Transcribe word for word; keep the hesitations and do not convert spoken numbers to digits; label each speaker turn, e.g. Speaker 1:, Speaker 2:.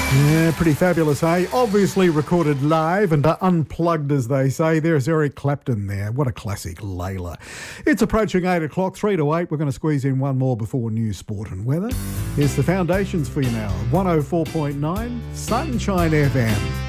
Speaker 1: Yeah, pretty fabulous, hey? Obviously recorded live and uh, unplugged, as they say. There's Eric Clapton there. What a classic, Layla. It's approaching eight o'clock, three to eight. We're going to squeeze in one more before news, sport and weather. Here's the foundations for you now. one oh four point nine Sunshine F M.